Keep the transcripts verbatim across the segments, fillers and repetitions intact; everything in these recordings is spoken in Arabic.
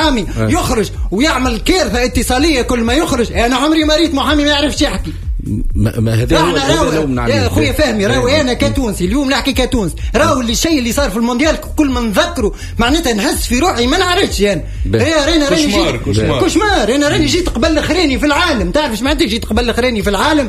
محامي أه. يخرج ويعمل كارثه اتصاليه كل ما يخرج. انا عمري ما ريت محامي ما يعرفش يحكي. ما, ما هذا هو يا خويا فهمي. راهو انا كتونسي اليوم نحكي كتونس. راهو اللي الشيء اللي صار في المونديال كل ما نذكره معناتها نحس في روحي ما نعرفش يعني. يا رينا راني جيت كشمار. انا راني جيت قبل الاخراني في العالم. تعرف معناتها جيت قبل الاخراني في العالم.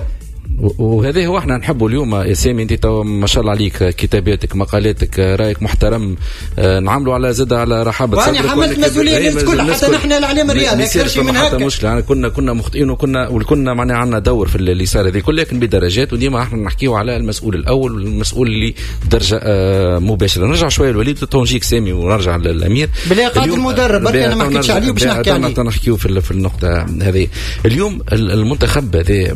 وهذا هو احنا نحبه اليوم يا سامي. انت ما شاء الله عليك كتاباتك مقالاتك رايك محترم. اه نعملوا على زاد على رحابه صدرك. وانا حملت مسؤوليه الناس كلها حتى نحن الاعلام الرياضي ما يكثرش من هكا. مشكله يعني كنا كنا مخطئين وكنا وكنا معناها عندنا دور في اللي صار هذه كل لكن بدرجات. وديما احنا نحكيوا على المسؤول الاول والمسؤول اللي بدرجه اه مباشره. نرجع شويه لوليد تونجيك سامي ونرجع للامير بلا قاعد المدرب برك انا ما حكيتش عليه باش نحكي عليه. نحكيوا في في النقطه هذه اليوم. المنتخب هذا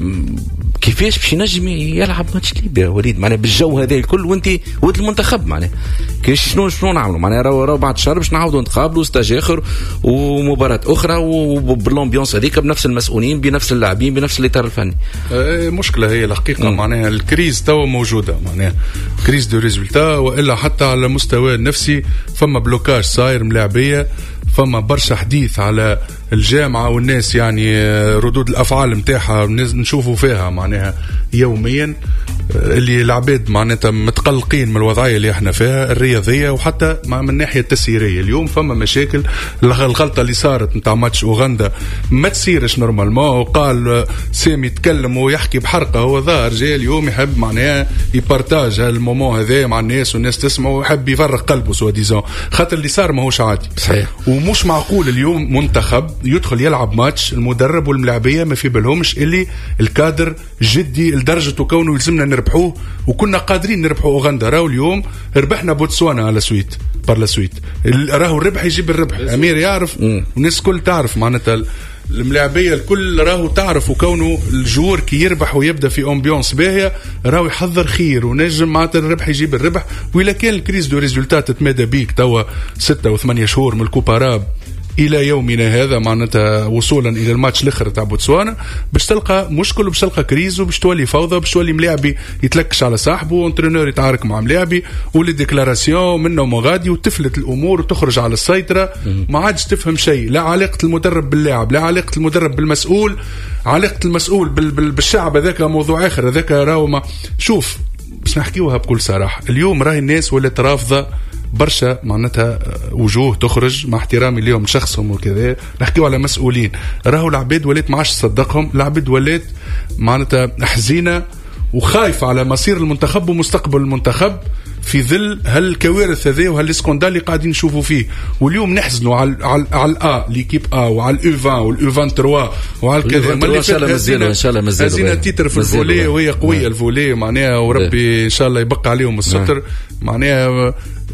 كيفاش باش ينجم يلعب ماتش ليبيا وليد معناها بالجو هذا الكل وانت ود المنتخب معناها كيفاش شنو شنو نعملوا معناها راهو راهو بعد شهر باش نعاودوا نتقابلوا ستاج اخر ومباراه اخرى وبالامبيونس هذيك بنفس المسؤولين بنفس اللاعبين بنفس الاطار الفني. أه مشكله هي الحقيقه معناها الكريز توا موجوده معناها كريز دو ريزولتا والا حتى على المستوى النفسي فما بلوكاج صاير ملاعبيه. فما برشا حديث على الجامعة والناس يعني ردود الأفعال متاعها نشوفوا فيها معناها يوميا اللي العباد معناتها متقلقين من الوضعية اللي احنا فيها الرياضية وحتى من الناحية التسييرية. اليوم فما مشاكل. الغلطة اللي صارت نتاع ماتش أوغندا ما تسيرش نورمالمون. وقال سامي يتكلم ويحكي بحرقة. هو ظاهر جاي اليوم يحب معناها يبارتاج هالمومون هذا مع الناس والناس تسمع ويحب يفرغ قلبه سوا ديزون خاطر اللي صار ما هوش عادي. صحيح. ومش معقول اليوم منتخب يدخل يلعب ماتش المدرب والملاعبية ما في بالهمش اللي الكادر جدي لدرجة كونه يلزمنا نربحوه وكنا قادرين نربحوا أوغندا. راهو اليوم ربحنا بوتسوانا على سويت بار لا سويت. راهو الربح يجيب الربح. أمير يعرف والناس كل تعرف معناتها الملاعبية الكل راهو تعرف وكونه الجور كي يربح ويبدأ في أمبيونس باهية راهو يحضر خير ونجم معناتها الربح يجيب الربح. وإلا كان الكريز دو ريزولتات تتمادى بيك توا ستة وثمانية شهور من الكوباراب الى يومنا هذا معناتها وصولا الى الماتش الاخر تاع بوتسوانا باش تلقى مشكل وباش تلقى كريز وباش تولي فوضى باش تولي ملاعبي يتلكش على صاحبه وانترينور يتعارك مع ملاعبي ولي ديكلاراسيون منه وما غادي وتفلت الامور وتخرج على السيطره. ما عادش تفهم شيء لا علاقه المدرب باللاعب لا علاقه المدرب بالمسؤول. علاقه المسؤول بال بال بالشعب هذاك موضوع اخر. هذاك راهو ما شوف باش نحكيوها بكل صراحه. اليوم راهي الناس ولات رافضه برشا معناتها وجوه تخرج مع احترامي اليوم شخصهم وكذا. نحكيو على مسؤولين. راهو العباد ولات ما عادش تصدقهم. العباد ولات معناتها حزينه وخايفه على مصير المنتخب ومستقبل المنتخب في ظل هالكوارث هذه وهالسكوندال اللي قاعدين نشوفوا فيه. واليوم نحزنوا على على على الأ ليكيب أ وعلى الأو عشرين والأو عشرين وثلاثة وعلى كذا. إن شاء الله مازالوا إن شاء الله مازالوا هزينا تيتر في الفولي وهي قوية الفولي معناها وربي إن شاء الله يبقى عليهم الستر معناها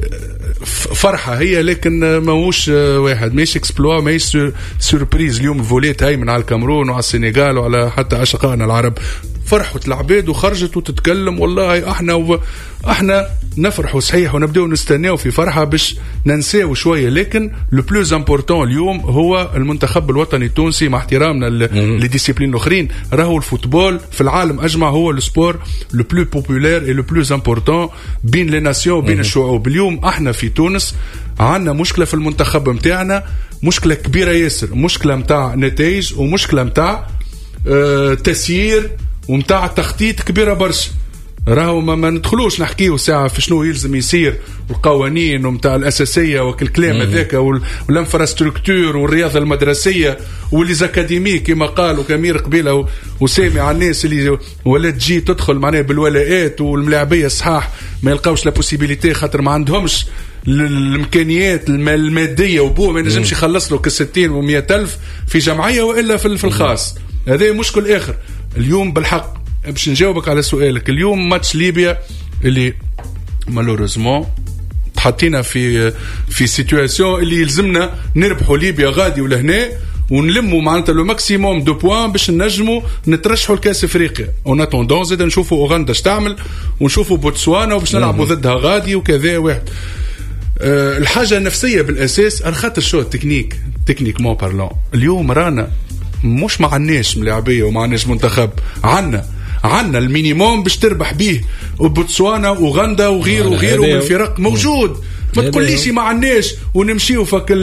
فرحة هي. لكن ماهوش واحد ماهيش اكسبلوا ماهيش سوربريز. اليوم الفوليت هاي من على الكامرون وعلى السنغال وعلى حتى أشقائنا العرب فرحت العباد وخرجت وتتكلم والله احنا و... احنا نفرحوا صحيح ونبداو نستناو في فرحه باش ننساو شويه. لكن لو بلوز امبورطون اليوم هو المنتخب الوطني التونسي مع احترامنا للديسيبلين الاخرين. راهو الفوتبول في العالم اجمع هو السبور لو بلو بوبولير اي لو بلوز امبورطون بين لي ناسيون بين الشعوب. اليوم احنا في تونس عندنا مشكله في المنتخب نتاعنا مشكله كبيره ياسر. مشكله نتاع نتائج ومشكله نتاع اه تسيير ومتاع تخطيط كبيرة برشا. راهو ما, ما ندخلوش نحكيه ساعة في شنو يلزم يصير والقوانين ومتاع الأساسية وكل كلام هذاك والانفراستركتور والرياضة المدرسية والإزاكاديمي كما قال وكامير قبيلة وسامي على الناس اللي ولا تجي تدخل معناه بالولاءات والملاعبية الصحاح ما يلقاوش لابوسيبيليتي خاطر ما عندهمش الامكانيات الماديه وبوه ما ينجمش يخلص له كستين ومية الف في جمعيه والا في الخاص. هذا مشكل اخر. اليوم بالحق باش نجاوبك على سؤالك. اليوم ماتش ليبيا اللي مالوريزمون تحطينا في في سيتواسيون اللي يلزمنا نربحوا ليبيا غادي ولا هنا ونلموا معناتها لو ماكسيموم دو بوان باش نجموا نترشحوا لكاس افريقيا. اون اتوندون زيد نشوفوا اوغندا اش تعمل ونشوفوا بوتسوانا وباش نلعبوا ضدها غادي وكذا واحد. أه الحاجه النفسيه بالاساس على خاطر شو التكنيك تكنيك مون بارلون. اليوم رانا مش ما عناش ملاعبيه وما عناش منتخب. عنا عنا المينيموم باش تربح به وبوتسوانا وغندا وغيره وغيره من الفرق موجود. ما تقوليش ما عناش ونمشيو فك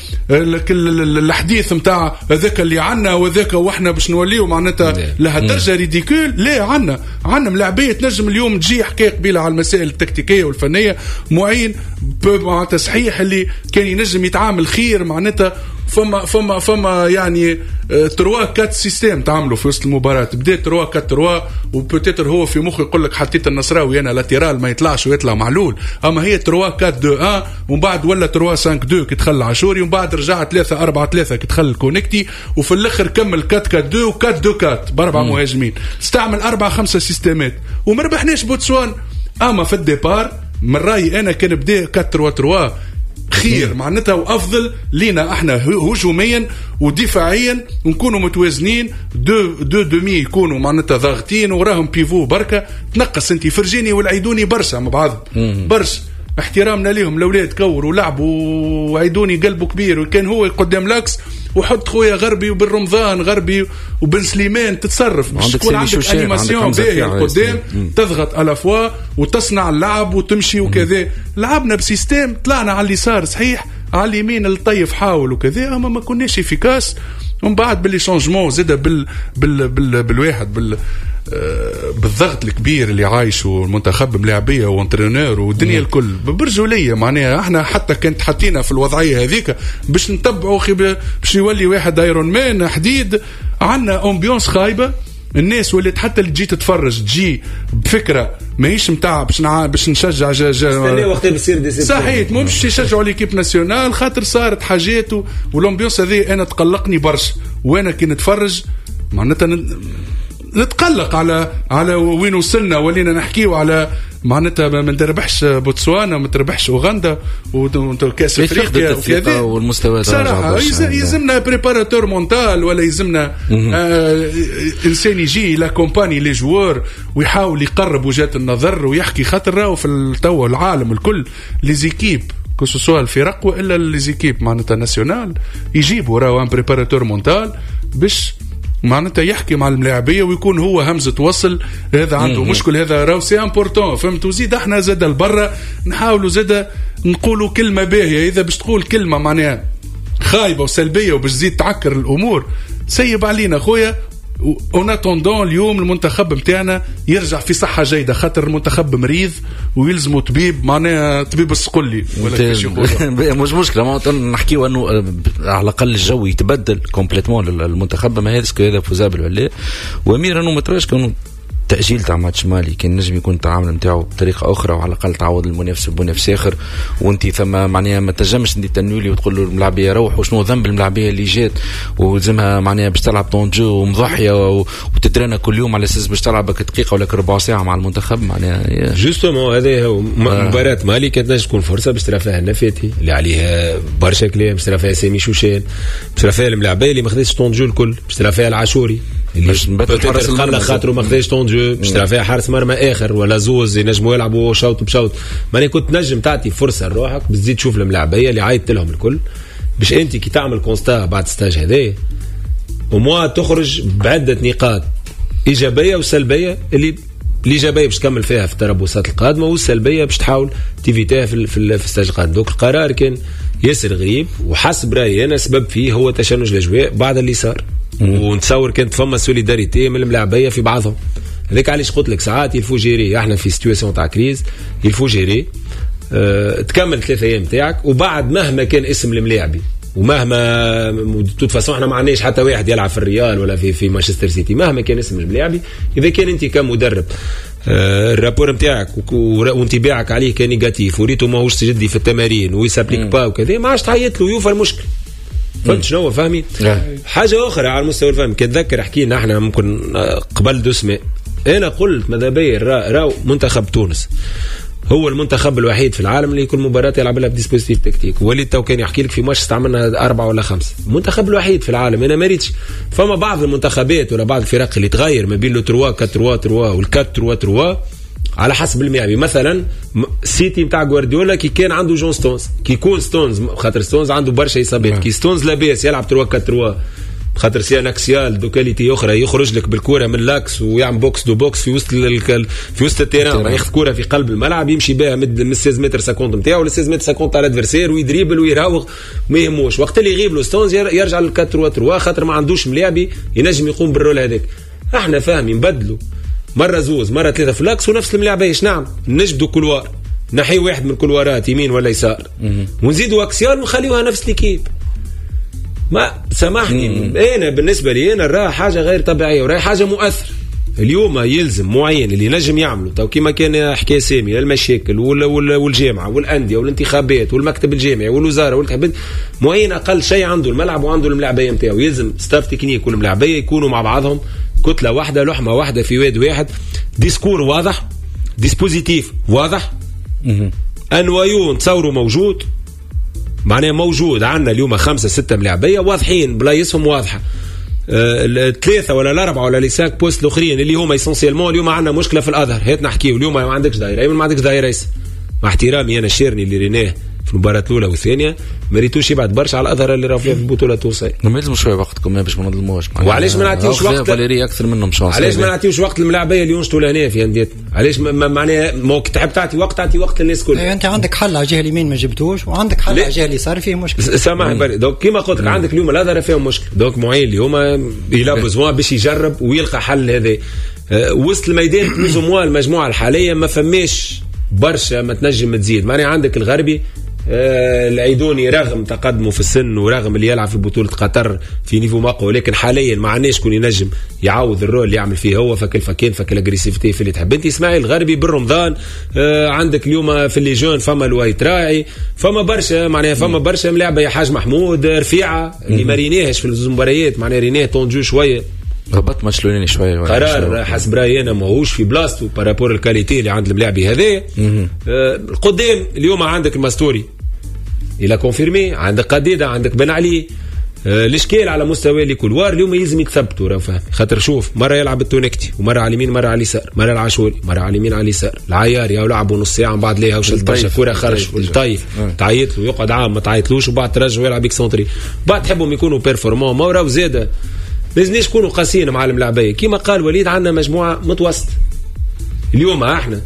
الحديث نتاع هذاك اللي عنا وذاك واحنا باش نوليو معناتها لهالدرجه ريديكول. لا عنا عنا ملاعبيه تنجم اليوم تجي حكايه قبيله على المسائل التكتيكيه والفنيه معين معناتها صحيح اللي كان ينجم يتعامل خير معناتها فما فما فما يعني تروا كات سيستم تعملوا في وسط المباراه بدات تروا كات تروا وبوتيتر هو في مخه يقول لك حطيت النصراوي انا لاتيرال ما يطلعش ويطلع معلول اما هي تروا كات دو واحد ومن بعد ولا تروا خمسة اثنين كي دخل عاشوري ومن بعد رجع ثلاثة أربعة ثلاثة كي دخل كونيكتي وفي الاخر كمل أربعة أربعة اثنين و أربعة اثنين أربعة باربع مهاجمين استعمل أربعة خمسة سيستمات وما ربحناش بوتسوان. اما في الديبار من رايي انا كان بدا أربعة ثلاثة تروا خير معناتها وافضل لينا احنا هجوميا ودفاعيا ونكونوا متوازنين دو دو دومي يكونوا معناتها ضاغطين وراهم بيفو بركه تنقص انت فرجيني والعيدوني برشا مع بعض برشا احترامنا لهم الاولاد كوروا ولعبوا وعيدوني قلبه كبير وكان هو قدام لاكس وحط خويا غربي وبن رمضان غربي وبن سليمان تتصرف باش تكون عندك انيماسيون باهيه قدام تضغط على فوا وتصنع اللعب وتمشي وكذا. لعبنا بسيستم طلعنا على اليسار صحيح على اليمين الطيف حاول وكذا اما ما كناش افيكاس ومن بعد باللي شونجمون زاد بال بال بال بالواحد بال بالضغط الكبير اللي عايشه المنتخب ملاعبيه وانترينور والدنيا الكل برجوليه معناها احنا حتى كانت حطينا في الوضعيه هذيك باش نتبعوا خي باش يولي واحد ايرون مان حديد عندنا امبيونس خايبه الناس ولات حتى اللي تجي تتفرج تجي بفكره ماهيش نتاع باش نع... باش نشجع جا جا وقت بيصير دي صحيح مو باش يشجعوا ليكيب ناسيونال خاطر صارت حاجات والامبيونس هذه انا تقلقني برشا وانا كي نتفرج معناتها نتقلق على على وين وصلنا ولينا نحكيو على معناتها ما نربحش بوتسوانا ما تربحش اوغندا وكاس افريقيا وكذا والمستوى صراحه يلزمنا بريباراتور مونتال ولا يلزمنا آه انسان يجي لا كومباني لي جوار ويحاول يقرب وجهات النظر ويحكي خاطر راهو في التو العالم الكل لي زيكيب كوسوسوا الفرق والا لي زيكيب معناتها ناسيونال يجيبوا راهو ان بريباراتور مونتال باش معناتها يحكي مع الملاعبيه ويكون هو همزه وصل هذا عنده مم. مشكل هذا راهو سي امبورطون فهمت وزيد احنا زاد البرة نحاولوا زاد نقولوا كلمه باهيه اذا باش تقول كلمه معناها خايبه وسلبيه وباش تزيد تعكر الامور سيب علينا خويا اون اتوندون اليوم المنتخب نتاعنا يرجع في صحه جيده خاطر المنتخب مريض ويلزموا طبيب معناها طبيب الصقلي ولا كيش يقول مش مشكله ما نحكيوا انه على الاقل الجو يتبدل كومبليتمون المنتخب ما هذاك هذا فوزابل ولا وامير انه ما تراش كانوا تأجيل تاع ماتش مالي كان نجم يكون التعامل نتاعو بطريقه اخرى وعلى الاقل تعوض المنافس بمنافس اخر وانت ثم معناها ما تنجمش انت تنولي وتقول له الملاعبيه روح وشنو ذنب الملاعبيه اللي جات ولازمها معناها باش تلعب طونجو ومضحيه وتترينا كل يوم على اساس باش تلعب دقيقه ولا ربع ساعه مع المنتخب معناها جوستومون هذا هو مباراه مالي كانت نجم تكون فرصه باش ترى فيها النفاتي اللي عليها برشا كلام باش ترى فيها سامي شوشان باش ترى فيها الملاعبيه اللي ما خدتش طونجو الكل باش ترى فيها العاشوري باش نبدل حارس المرمى خاطر ما خداش طونجو باش ترى فيها حارس مرمى اخر ولا زوز ينجموا يلعبوا شوط بشوط ماني كنت نجم تعطي فرصه لروحك بتزيد تشوف الملاعبيه اللي عايدت لهم الكل باش انت كي تعمل كونستا بعد ستاج هذايا وموا تخرج بعده نقاط ايجابيه وسلبيه اللي الايجابيه باش تكمل فيها في التربصات القادمه والسلبيه باش تحاول تيفيتها في في الستاج القادم. دوك القرار كان ياسر غريب وحسب رايي انا سبب فيه هو تشنج الاجواء بعد اللي صار ونتصور كانت فما سوليداريتي من الملاعبيه في بعضهم هذاك علاش قلت لك ساعات يلفو جيري احنا في سيتواسيون تاع كريز يلفو جيري اه تكمل ثلاثة ايام تاعك وبعد مهما كان اسم الملاعبي ومهما توت فاسون احنا ما عندناش حتى واحد يلعب في الريال ولا في في مانشستر سيتي مهما كان اسم الملاعبي اذا كان انت كمدرب اه الرابور نتاعك وانطباعك عليه كان نيجاتيف وريتو ماهوش جدي في التمارين ويسابليك با وكذا ما عادش تعيط له يوفى المشكل فهمت شنو فاهمين حاجه اخرى على المستوى الفهم كنتذكر حكينا احنا ممكن قبل دوسمه انا قلت ماذا بيا راو منتخب تونس هو المنتخب الوحيد في العالم اللي كل مباراه يلعب لها بديسبوزيتيف تكتيك وليد تو كان يحكي لك في ماتش استعملنا أربعة ولا خمسة المنتخب الوحيد في العالم انا ما ريتش فما بعض المنتخبات ولا بعض الفرق اللي تغير ما بين لو ثلاثة أربعة ثلاثة ثلاثة وال أربعة ثلاثة ثلاثة على حسب الملاعبي مثلا سيتي نتاع غوارديولا كي كان عنده جون ستونز كي يكون ستونز خاطر ستونز عنده برشا اصابات كي ستونز لاباس يلعب ثلاثة أربعة ثلاثة خاطر سيان اكسيال دو كاليتي اخرى يخرج لك بالكره من لاكس ويعمل بوكس دو بوكس في وسط في وسط التيران، ياخذ كره في قلب الملعب يمشي بها من ستة متر خمسين نتاعو ل ستة متر خمسين تاع الادفيرسير ويدريبل ويراوغ ما يهموش. وقت اللي يغيب له ستونز يرجع لل أربعة ثلاثة خاطر ما عندوش ملاعبي ينجم يقوم بالرول هذاك. احنا فاهمين نبدلوا مره زوز مره ثلاثه في لاكس ونفس الملاعبيه ايش نعمل؟ نجبدوا كلوار نحي واحد من الكلوارات يمين ولا يسار ونزيدوا اكسيال ونخليوها نفس ليكيب. ما سامحني انا بالنسبه لي انا نراها حاجه غير طبيعيه وراهي حاجه مؤثر. اليوم يلزم معين اللي نجم يعملوا تو كيما كان حكايه سامي المشاكل والجامعه والانديه والانتخابات والمكتب الجامعي والوزاره والحبات معين اقل شيء عنده الملعب وعنده الملاعبيه نتاعو. يلزم ستاف تكنيك والملاعبيه يكونوا مع بعضهم كتله واحده لحمه واحده في واد واحد، ديسكور واضح ديسبوزيتيف واضح انوايو نتصوروا موجود معناه موجود. عندنا اليوم خمسة ستة ملاعبيه واضحين بلايصهم واضحه. الثلاثه ولا الاربعه ولا لي سانك بوست الاخرين اللي هما اسونسيالمون اليوم عندنا مشكله في الاظهر. هات نحكيو اليوم ما عندكش دايره ايمن ما عندكش دايره يس مع احترامي انا شيرني اللي ريناه في المباراه الاولى والثانيه ما ريتوش يبعد برشا على الاظهر اللي راه فيها في البطوله التونسيه. ما يلزم شويه وقتكم باش ما نظلموش. وعلاش ما نعطيوش وقت فاليري اكثر منهم شانس؟ علاش ما نعطيوش وقت الملاعبيه اللي ينشطوا لهنا في انديتنا؟ علاش معناها ما تحب تعطي وقت تعطي وقت للناس كل. انت عندك حل على الجهه اليمين ما جبتوش وعندك حل على الجهه اليسار فيه مشكله. سامح بري دونك كيما قلت لك عندك اليوم الاظهر فيهم مشكله دونك معين اليوم الى بزوان باش يجرب ويلقى حل هذا. وسط الميدان بلوز موا المجموعه الحاليه ما فماش برشا ما تنجم تزيد. معناها عندك الغربي آه العيدوني رغم تقدمه في السن ورغم اللي يلعب في بطولة قطر في نيفو ماقو ولكن حاليا ما عندناش كون ينجم يعوض الرول اللي يعمل فيه هو فك الفكين فك الاجريسيفيتي في اللي تحب انت. اسماعيل الغربي بالرمضان آه عندك اليوم في اللي جون فما الوايت راعي فما برشا معناها فما برشا ملاعبه يا حاج محمود رفيعه اللي ما ريناهش في المباريات معناها ريناه طونجو شويه ربط مشلولين شويه قرار حسب رايي انا ماهوش في بلاصتو بارابور الكاليتي اللي عند الملاعبي هذا. آه قدام اليوم عندك الماستوري الى كونفيرمي عندك قديده عندك بن علي. آه الاشكال على مستوى اللي كلوار اليوم يلزم يتثبتوا راه فاهم خاطر شوف مره يلعب التونكتي ومره على اليمين مره على اليسار مره العاشوري مره على اليمين على اليسار العيار يا لعبوا نص ساعه من بعد ليها وشل برشا كره خرج الطايف تعيط له يقعد عام ما تعيطلوش وبعد ترجع ويلعب اكسونتري بعد تحبهم يكونوا بيرفورمون ما راهو زاده لازمناش نكونوا قاسيين مع الملاعبيه كيما قال وليد عندنا مجموعه متوسط. اليوم احنا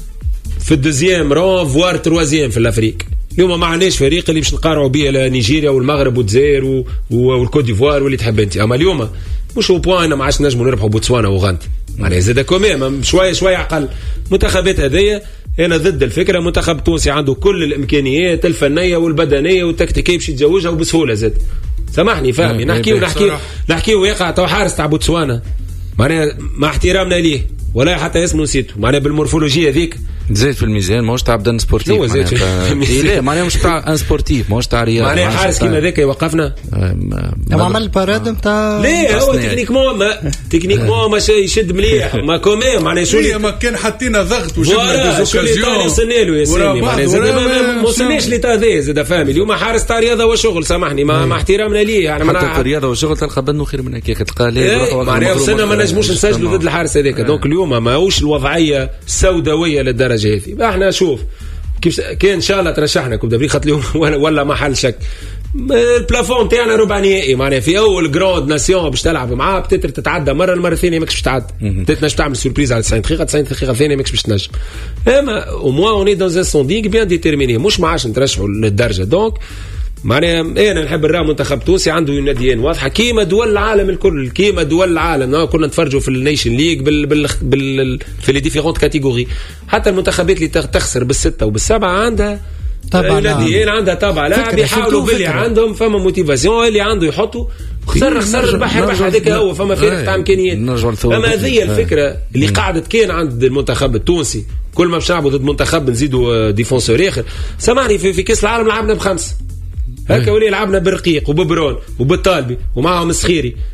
في الدوزيام رون فوار تروازيام في الافريق. اليوم ما عندناش فريق اللي باش نقارعوا به نيجيريا والمغرب والجزائر والكوت ديفوار واللي تحب انت. اما اليوم مش هو بوان ما عادش نجموا نربحوا بوتسوانا وغانت معناها زاد كوميم شويه شويه اقل. منتخبات هذيا انا ضد الفكره. منتخب تونسي عنده كل الامكانيات الفنيه والبدنيه والتكتيكيه باش يتزوجها وبسهوله زاد. سامحني فاهمي نحكي ونحكي نحكي ويقع تو حارس تاع بوتسوانا معناها مع احترامنا ليه ولا حتى اسمه نسيته معناها بالمورفولوجيا ذيك زيد في الميزان ماهوش تاع بدن سبورتيف هو زيد في الميزان معناها مش تاع ان سبورتيف ماهوش تاع رياضه معناها حارس كيما ذاك يوقفنا ما عمل باراد نتاع ليه هو تكنيكمون ما تكنيكمون ما يشد مليح ما كومي معناها شو اللي ما كان حطينا ضغط وجبنا دوزوكازيون وصلنا له يا سيدي معناها ما وصلناش لتا ذا زاد فاهمي. اليوم حارس تاع رياضه وشغل سامحني مع احترامنا ليه يعني حتى في رياضه وشغل تلقى بنو خير من هكاك تلقى ليه معناها وصلنا ما نجموش نسجلوا ضد الحارس هذاك. دونك اليوم ماهوش الوضعيه السوداويه للدرجه هذه. احنا شوف كيف كان ان شاء الله ترشحنا كوب دافريق خاطر اليوم ولا محل شك البلافون تاعنا ربع نهائي معناها في اول جراند ناسيون باش تلعب معاه بتتر تتعدى مره المره الثانيه ماكش باش تعدى بتتنجم تعمل سوربريز على تسعين دقيقه تسعين دقيقه الثانيه ماكش باش تنجم. اما او موان اوني دون ان سوندينغ بيان ديتيرميني مش ما عادش نترشحوا للدرجه. دونك معناها انا نحب نرى منتخب تونسي عنده ناديين واضحه كيما دول العالم الكل كيما دول العالم كنا نتفرجوا في النيشن ليج بال بال, بال في لي ديفيرونت كاتيجوري. حتى المنتخبات اللي تخسر بالسته وبالسبعه عندها طبعا ناديين عندها طبعا لاعب يحاولوا باللي عندهم فما موتيفاسيون اللي عنده يحطوا خسر خسر ربح ربح هذاك هو فما فرق تاع امكانيات. اما هذه الفكره اللي قعدت كان عند المنتخب التونسي كل ما باش نلعبوا ضد منتخب نزيدوا ديفونسور اخر. سامحني في, في كاس العالم لعبنا بخمسه هكا ولي لعبنا بالرقيق وببرون وبالطالبي ومعهم السخيري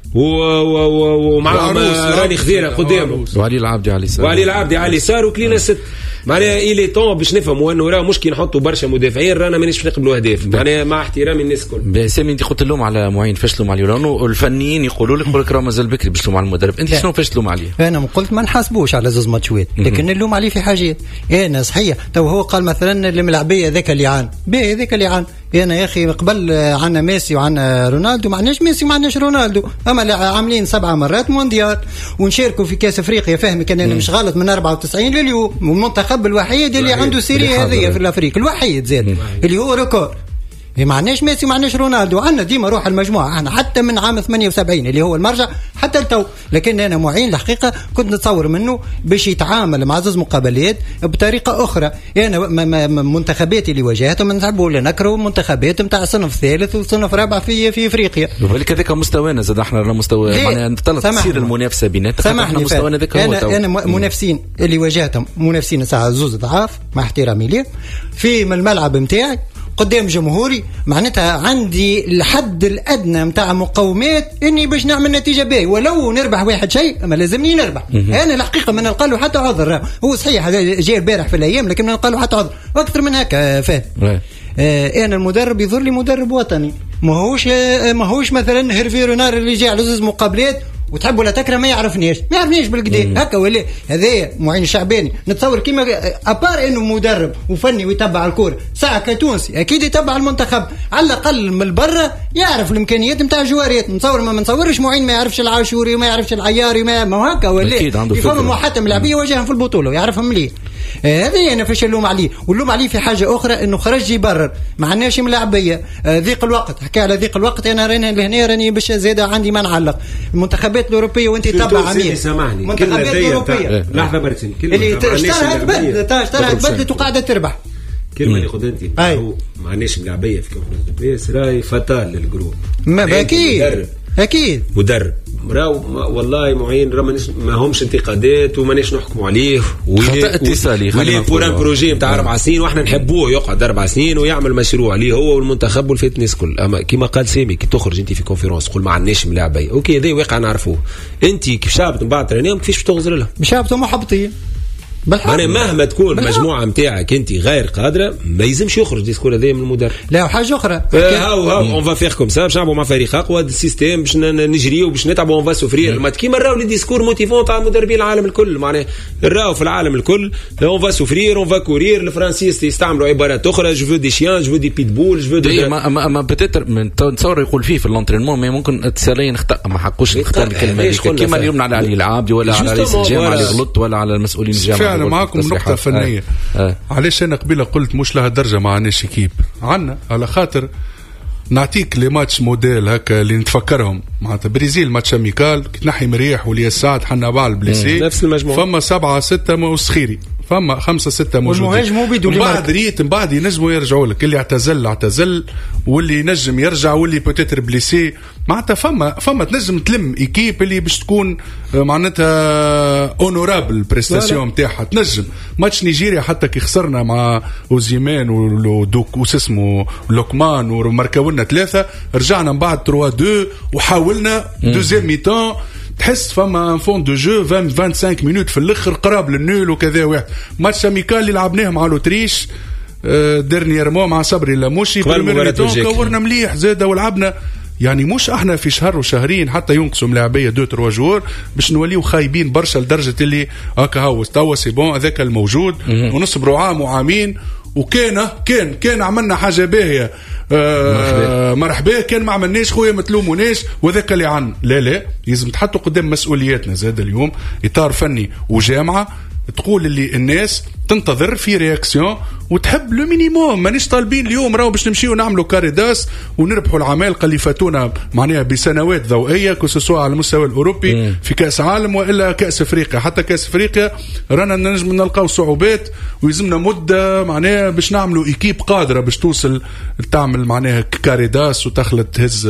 ومعهم راني خذيره قدامه وعلي العابدي على اليسار وعلي العابدي على اليسار وكلينا ست. معناها إلي طون باش نفهموا انه راه مشكل نحطوا برشا مدافعين رانا مانيش نقبلوا اهداف. معناها مع احترامي الناس الكل. سامي انت قلت لهم على معين فشلوا مع اليونان والفنيين يقولوا لك يقول لك راه مازال بكري باش تلوم على المدرب. انت شنو فشلوا عليه؟ انا قلت ما نحاسبوش على زوز ماتشوات لكن نلوم عليه في حاجات. انا صحيح تو هو قال مثلا الملاعبيه ذاك اللي عان باهي ذاك اللي عان. انا يا اخي قبل عنا ميسي وعنا رونالدو ما عندناش ميسي وما عندناش رونالدو اما عاملين سبعه مرات مونديال ونشاركوا في كاس افريقيا. فاهم كان انا مش غلط من أربعة وتسعين لليوم والمنتخب الوحيد اللي عنده سيري هذه في الافريق الوحيد زاد اللي هو ريكورد. ما عندناش ميسي ما عندناش رونالدو عندنا ديما روح المجموعه احنا حتى من عام ثمانية وسبعين اللي هو المرجع حتى التو. لكن انا معين الحقيقه كنت نتصور منه باش يتعامل مع زوج مقابلات بطريقه اخرى. انا منتخباتي اللي واجهتهم نحبوا ولا نكرهوا منتخبات نتاع صنف ثالث وصنف رابع في في افريقيا. ولكن هذاك مستوانا زاد احنا رانا مستوى معناها تصير المنافسه بيناتنا احنا مستوانا ذاك هو. انا انا منافسين اللي واجهتهم منافسين ساعه زوز ضعاف مع احترامي ليه في من الملعب نتاعي قدام جمهوري معناتها عندي الحد الادنى نتاع مقومات اني باش نعمل نتيجه باهي ولو نربح واحد شيء ما لازمني نربح. انا الحقيقه ما نلقى له حتى عذر. هو صحيح جاي البارح في الايام لكن ما نلقى له حتى عذر واكثر من هكا. فاهم آه انا المدرب يظهر لي مدرب وطني ماهوش آه ماهوش مثلا هيرفي رونار اللي جاي على زوز مقابلات وتحب ولا تكره ما يعرفنيش ما يعرفنيش بالكدا هكا ولا هذا معين الشعباني نتصور كيما ابار انه مدرب وفني ويتبع الكوره ساعه كتونسي اكيد يتبع المنتخب على الاقل من برا يعرف الامكانيات نتاع الجواريات. نتصور ما نتصورش معين ما يعرفش العاشوري وما يعرفش العياري ما هكا ولا يفهم حتى ملاعبيه واجههم في البطوله ويعرفهم مليح. هذه انا فاش اللوم عليه واللوم عليه في حاجه اخرى انه خرج يبرر ما عندناش ملاعبيه ضيق الوقت. حكى على ضيق الوقت انا راني لهنا راني باش زاده عندي ما نعلق المنتخبات الاوروبيه وانت تتبع عميل المنتخبات الاوروبيه لحظه برتين اللي اشترت بدلت اشترت بدلت وقاعده تربح كلمه اللي خدنتي ما عندناش ملاعبيه في كونفرنس راي فتال للجروب ما اكيد اكيد مدرب راو والله معين راه ما همش انتقادات ومانيش نحكموا عليه خطا اتصالي ولي بوران بروجي نتاع اربع سنين واحنا نحبوه يقعد اربع سنين ويعمل مشروع ليه هو والمنتخب والفتنس كل. اما كما قال سامي كي تخرج انت في كونفرنس قول ما عندناش ملاعبيه اوكي هذا واقع نعرفوه. انت كيف شابط من بعد ترينيهم كيفاش تغزر لها شابطوا محبطين أنا مهما تكون المجموعة متاعك أنت غير قادرة ما يلزمش يخرج ديسكور هذا من المدرب. لا وحاجة أخرى هاو هاو اون فا فيغ كوم سا باش نلعبوا مع فريق أقوى السيستم باش نجريو باش نتعبوا اون فا سوفرير. ما كيما راهو لي ديسكور موتيفون تاع المدربين العالم الكل معناه راهو في العالم الكل اون فا سوفرير اون فا كورير. الفرنسيس يستعملوا عبارات أخرى جو فو دي شيان جو فو دي بيتبول جو فو دي ما ما ما بتتر من تصور يقول فيه في اللونترينمون ما ممكن تسالين نخطأ ما حقوش نختار الكلمة كيما اليوم على علي العابدي ولا على رئيس الجامعة اللي غلط ولا على المسؤولين الجامعة. فعلا معكم نقطة فنية. آه. آه. علاش انا قبيله قلت مش لها درجه ما عندناش كيب عنا على خاطر نعطيك لي ماتش موديل هكا اللي نتفكرهم معناتها بريزيل ماتش اميكال كي تنحي مريح ولي سعد حنا بعض البليسي نفس المجموعه فما سبعة ستة مسخيري فما خمسة ستة موجودين من بعد ريت من بعد ينجموا يرجعوا لك اللي اعتزل اعتزل واللي ينجم يرجع واللي بوتيتر بليسي معناتها فما فما تنجم تلم ايكيب اللي باش تكون معناتها اونورابل بريستاسيون نتاعها تنجم. ماتش نيجيريا حتى كي خسرنا مع اوزيمان ودوك وسمو لوكمان ومركوا لنا ثلاثه رجعنا من بعد ثلاثة اثنين وحاولنا دوزيام ميتون تحس فما فون دو جو عشرين خمسة وعشرين مينوت في الاخر قراب للنول وكذا. واحد ماتش اميكال اللي لعبناه مع لوتريش ديرنييرمون مع صبري لاموشي بالميريتون كورنا مليح زاده ولعبنا يعني مش احنا في شهر وشهرين حتى ينقصوا ملاعبيه دو تروا جور باش نوليو خايبين برشا لدرجه اللي هكا هاو توا سي بون هذاك الموجود ونصبروا عام وعامين وكان كان كان عملنا حاجه باهيه آه مرحبا كان ما عملناش خويا ما تلوموناش وذاك اللي عنا. لا لا لازم تحطوا قدام مسؤولياتنا زاد اليوم اطار فني وجامعه تقول اللي الناس تنتظر في رياكسيون وتحب لو مينيموم. مانيش طالبين اليوم راهو باش نمشيو نعملوا كاريداس ونربحوا العمالقه اللي فاتونا معناها بسنوات ضوئيه كوسوسوا على المستوى الاوروبي مم. في كاس عالم والا كاس افريقيا. حتى كاس افريقيا رانا نجم نلقاو صعوبات ويلزمنا مده معناها باش نعملوا ايكيب قادره باش توصل تعمل معناها كاريداس وتخلط تهز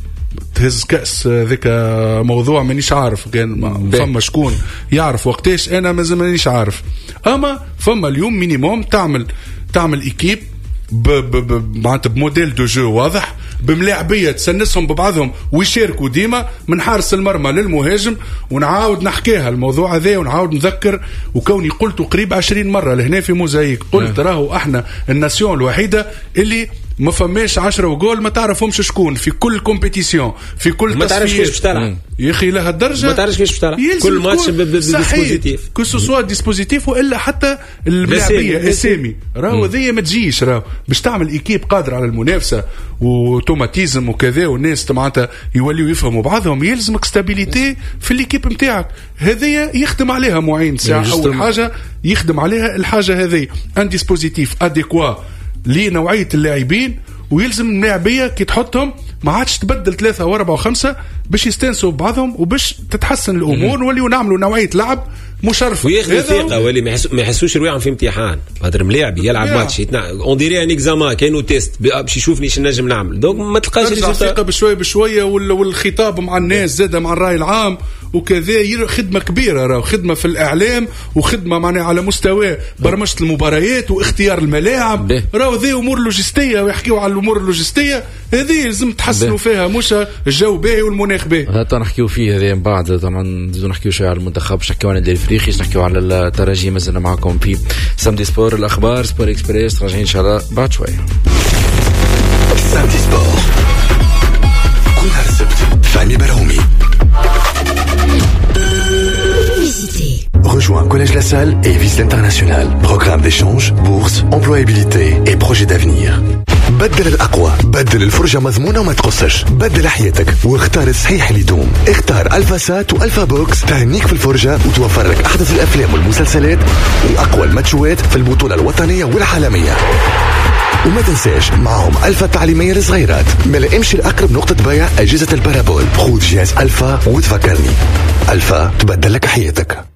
تهز كأس ذيك موضوع مانيش عارف كان فما شكون يعرف وقتاش أنا مازال مانيش عارف. أما فما اليوم مينيموم تعمل تعمل إيكيب ب ب ب معناتها بموديل دو جو واضح بملاعبيه تسنسهم ببعضهم ويشاركوا ديما من حارس المرمى للمهاجم. ونعاود نحكيها الموضوع هذا ونعاود نذكر، وكوني قلت قريب عشرين مره لهنا في موزايك، قلت راهو احنا الناسيون الوحيده اللي ما فماش عشرة وجول ما تعرفهمش شكون في كل كومبيتيسيون في كل ما تعرفش كيفاش تلعب يا اخي لهالدرجه، ما تعرفش كيفاش تلعب كل ماتش بالديسبوزيتيف كو سوسوا ديسبوزيتيف والا حتى الملاعبيه اسامي راهو ذي ما تجيش راهو باش تعمل ايكيب قادر على المنافسه وتوماتيزم وكذا والناس معناتها يوليوا يفهموا بعضهم. يلزمك ستابيليتي في الايكيب نتاعك هذه يخدم عليها معين ساعه. اول حاجه يخدم عليها الحاجه هذه ان ديسبوزيتيف اديكوا لنوعيه اللاعبين، ويلزم اللاعبيه كي تحطهم ما عادش تبدل ثلاثة وأربعة وخمسة باش يستنسوا ببعضهم وباش تتحسن الأمور ونوليو نعملوا نوعية لعب مشرف وياخذ ثقة ولي ما يحسوش رواعهم في امتحان. هذا ملاعب يلعب ماتش اون ديري ان اكزامان كانوا تيست باش يشوفني ايش نجم نعمل، دونك ما تلقاش الثقة بشوية بشوية والخطاب مع الناس زاد مع الرأي العام وكذا. خدمة كبيرة راهو، خدمة في الإعلام وخدمة معناها على مستوى برمجة المباريات واختيار الملاعب، راهو ذي أمور لوجستية ويحكيوا على الأمور اللوجستية هذه لازم تحسنوا فيها، مش الجو باهي والمناخ باهي. هذا نحكيوا فيه هذا من بعد طبعا نزيدوا نحكيوا شوية على المنتخب، باش نحكيوا على الدوري الافريقي، نحكيوا على الترجي. مازلنا معكم في سامدي سبور، الأخبار سبور إكسبريس، راجعين إن شاء الله بعد شوية. سامدي سبور كل السبت فاني براومي. Rejoins Collège La Salle et Vise l'International. Programme d'échange, bourse, employabilité et projet d'avenir. بدل الأقوى، بدل الفرجة مضمونة وما تقصش، بدل حياتك واختار الصحيح اللي يدوم. اختار ألفا سات وألفا بوكس تهنيك في الفرجة وتوفر لك أحدث الأفلام والمسلسلات وأقوى الماتشوات في البطولة الوطنية والعالمية. وما تنساش معهم ألفا تعليمية للصغيرات. ملا امشي لأقرب نقطة بيع أجهزة البارابول، خذ جهاز ألفا وتفكرني. ألفا تبدل لك حياتك.